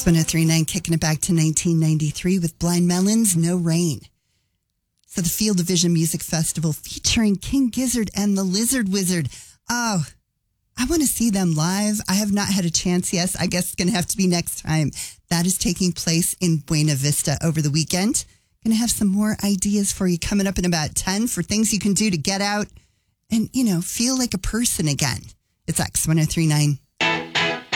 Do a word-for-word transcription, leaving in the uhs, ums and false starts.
one oh three point nine, kicking it back to nineteen ninety-three with Blind Melons, No Rain. So the Field of Vision Music Festival featuring King Gizzard and the Lizard Wizard. Oh, I want to see them live. I have not had a chance yet. I guess it's going to have to be next time. That is taking place in Buena Vista over the weekend. Going to have some more ideas for you coming up in about ten for things you can do to get out and, you know, feel like a person again. It's X one oh three point nine.